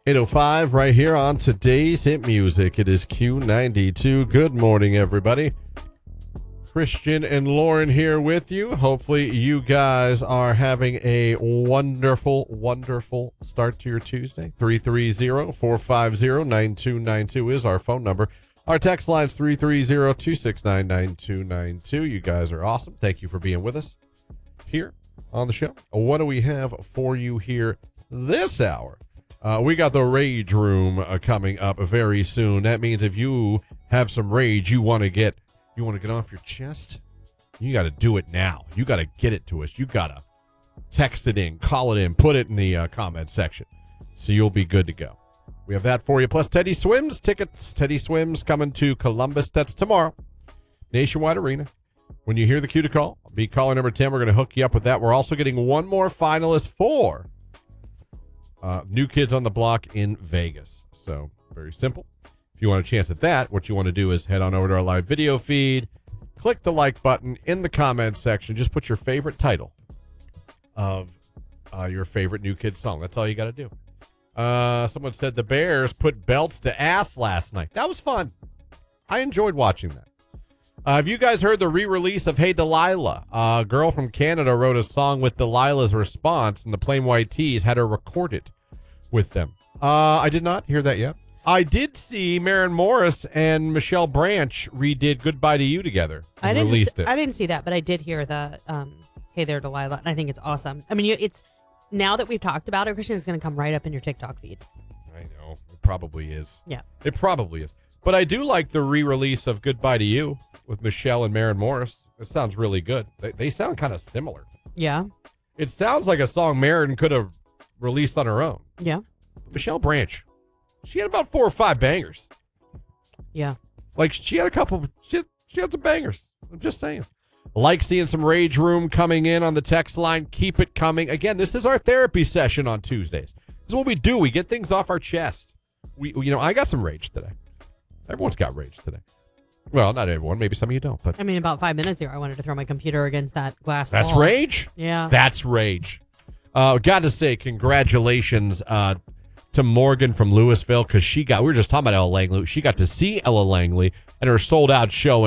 8:05 right here on today's hit music. It is Q92. Good morning, everybody. Christian and Lauren here with you. Hopefully you guys are having a wonderful, wonderful start to your Tuesday. 330-450-9292 is our phone number. Our text line is 330-269-9292. You guys are awesome. Thank you for being with us here on the show. What do we have for you here this hour? We got the Rage Room coming up very soon. That means if you have some rage you want to get off your chest, you got to do it now. You got to get it to us. You got to text it in, call it in, put it in the comment section, so you'll be good to go. We have that for you. Plus Teddy Swims tickets. Teddy Swims coming to Columbus. That's tomorrow. Nationwide Arena. When you hear the cue to call, be caller number 10. We're going to hook you up with that. We're also getting one more finalist for New Kids on the Block in Vegas. So very simple. If you want a chance at that, what you want to do is head on over to our live video feed, click the like button in the comments section. Just put your favorite title of your favorite New Kids song. That's all you got to do. Someone said the Bears put belts to ass last night. That was fun. I enjoyed watching that. Have you guys heard the re-release of Hey Delilah? A girl from Canada wrote a song with Delilah's response, and the Plain White T's had her record it with them. I did not hear that yet. I did see Maren Morris and Michelle Branch redid Goodbye to You together and released it. I didn't see that, but I did hear the Hey There Delilah, and I think it's awesome. I mean, it's now that we've talked about it, Christian, is going to come right up in your TikTok feed. I know. It probably is. Yeah. It probably is. But I do like the re-release of Goodbye to You with Michelle and Maren Morris. It sounds really good. They sound kind of similar. Yeah. It sounds like a song Maren could have released on her own. Yeah. Michelle Branch, she had about 4 or 5 bangers. Yeah. Like, she had a couple, she had some bangers. I'm just saying. Like seeing some Rage Room coming in on the text line. Keep it coming. Again, this is our therapy session on Tuesdays. This is what we do. We get things off our chest. I got some rage today. Everyone's got rage today. Well, not everyone. Maybe some of you don't. But I mean, about 5 minutes ago, I wanted to throw my computer against that glass that's wall. rage? Yeah. That's rage. Got to say congratulations to Morgan from Louisville, because we were just talking about Ella Langley. She got to see Ella Langley and her sold-out show